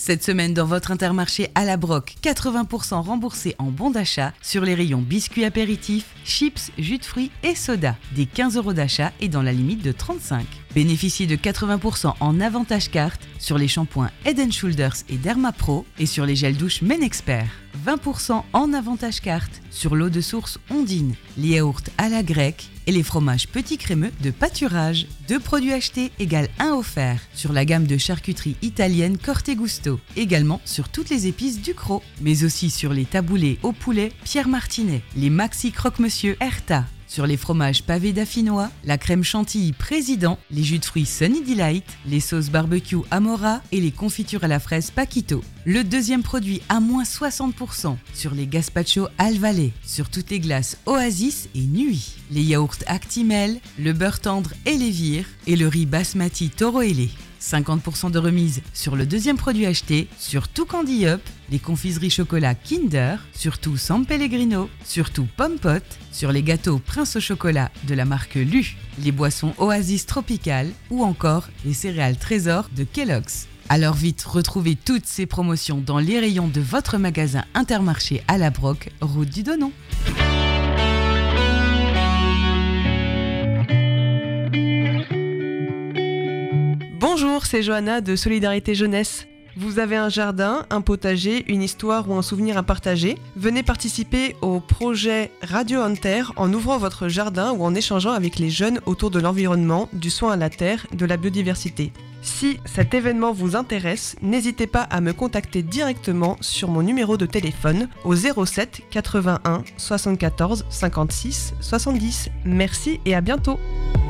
Cette semaine, dans votre Intermarché à la Broc, 80% remboursés en bon d'achat sur les rayons biscuits apéritifs, chips, jus de fruits et soda. Des 15 € d'achat et dans la limite de 35. Bénéficiez de 80% en avantage carte sur les shampoings Head & Shoulders et Derma Pro et sur les gels douche Men Expert. 20% en avantage carte sur l'eau de source Ondine, les yaourts à la grecque et les fromages petits crémeux de pâturage. 2 produits achetés égale 1 offert sur la gamme de charcuterie italienne Corte Gusto. Également sur toutes les épices Ducros, mais aussi sur les taboulés au poulet Pierre Martinet, les Maxi Croque-Monsieur Erta, sur les fromages pavés d'affinois, la crème chantilly Président, les jus de fruits Sunny Delight, les sauces barbecue Amora et les confitures à la fraise Paquito. Le deuxième produit à moins 60% sur les gazpacho Alvalet, sur toutes les glaces Oasis et Nuit, les yaourts Actimel, le beurre tendre Elevir et le riz basmati Toro Ele. 50% de remise sur le deuxième produit acheté, sur tout Candy Up, les confiseries chocolat Kinder, sur tout San Pellegrino, sur tout Pomme Pot, sur les gâteaux Prince au chocolat de la marque Lu, les boissons Oasis Tropical ou encore les céréales Trésor de Kellogg's. Alors vite, retrouvez toutes ces promotions dans les rayons de votre magasin Intermarché à la Broc, route du Donon. Bonjour, c'est Johanna de Solidarité Jeunesse. Vous avez un jardin, un potager, une histoire ou un souvenir à partager? Venez participer au projet Radio Hunter en ouvrant votre jardin ou en échangeant avec les jeunes autour de l'environnement, du soin à la terre, de la biodiversité. Si cet événement vous intéresse, n'hésitez pas à me contacter directement sur mon numéro de téléphone au 07 81 74 56 70. Merci et à bientôt.